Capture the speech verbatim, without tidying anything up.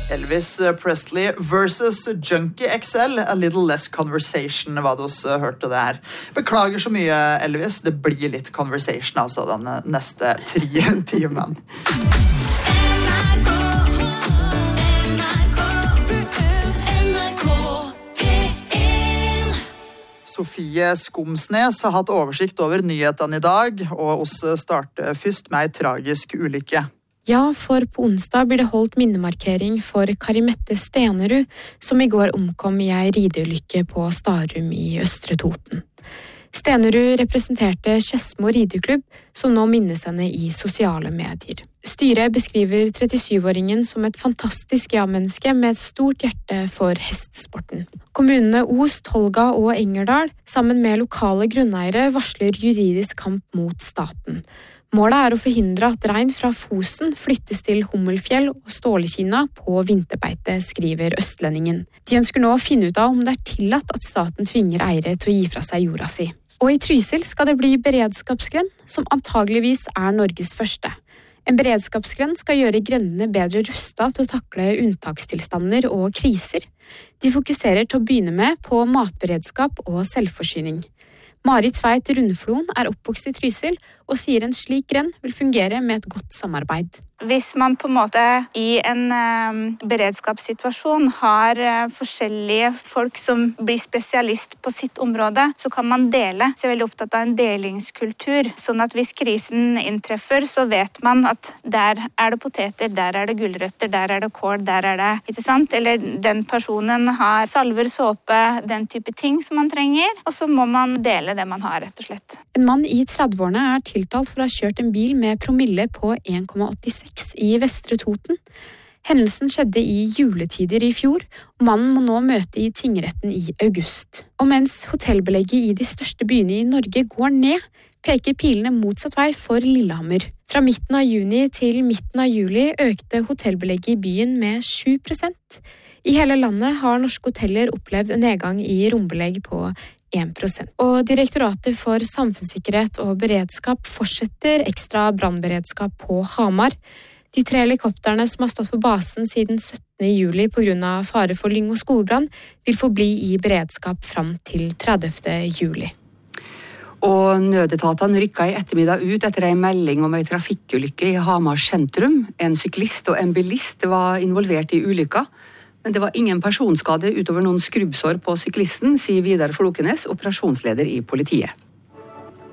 Elvis Presley versus Junkie X L, a little less conversation, hva du også hørte der. Beklager så mye, Elvis, det blir litt conversation altså den neste tre timen. Sofie Skomsnes har hatt oversikt over nyhetene i dag, og oss starter først med en tragisk ulykke. Ja, for på onsdag blir det holdt minnemarkering for Karimette Stenerud, som i går omkom i ei rideulykke på Starum i Østre Toten. Stenerud representerte Skedsmo rideklubb, som nå minnes henne i sosiale medier. Styret beskriver trettisyvåringen som et fantastisk ja-menneske med et stort hjerte for hestesporten. Kommunene Os, Tolga og Engerdal, sammen med lokale grunneiere, varsler juridisk kamp mot staten. Målet er å forhindre at rein fra Fosen flyttes til Hummelfjell og Stålekina på vinterbeite, skriver Østlendingen. De ønsker nå å finne ut av om det er tillatt at staten tvinger eiere til å gi fra seg jorda si. Og i Trysil skal det bli beredskapsgrend, som antageligvis er Norges første. En beredskapsgrend skal gjøre grendene bedre rustet til å takle unntakstilstander og kriser. De fokuserer til å begynne med på matberedskap og selvforsyning. Marit Tveit Rundfloen er oppvokst i Trysil og sier en slik grend vil fungere med et godt samarbeid. Hvis man på en måte i en eh, beredskapssituasjon har eh, forskjellige folk som blir spesialist på sitt område, så kan man dele. Så jeg er veldig opptatt av en delingskultur, sånn at hvis krisen inntreffer, så vet man at der er det poteter, der er det gulrøtter, der er det kål, der er det, ikke sant? Eller den personen har salver, såpe, den type ting som man trenger, og så må man dele det man har, rett og slett. En mann i trettiårene er tiltalt for å ha kjørt en bil med promille på en komma åttiseks i Vestre Toten. Hendelsen skjedde i juletider i fjor, og mannen må nå møte i tingretten i august. Og mens hotellbelegget i de største byene i Norge går ned, peker pilene motsatt vei for Lillehammer. Fra midten av juni til midten av juli økte hotellbelegget i byen med sju prosent. I hele landet har norske hoteller opplevd en nedgang i rombelegg på en prosent. Og Direktoratet for samfunnssikkerhet og beredskap fortsetter ekstra brannberedskap på Hamar. De tre helikopterne som har stått på basen siden syttende juli på grunn av fare for lyng- og skogbrann, vil forbli i beredskap fram til tredivte juli. Og nødetatene rykket i ettermiddag ut etter en melding om en trafikkulykke i Hamar sentrum. En syklist og en bilist var involvert i ulykka. Men det var ingen personskade utover noen skrubbsår på syklisten, sier Vidar Flokenes, operasjonsleder i politiet.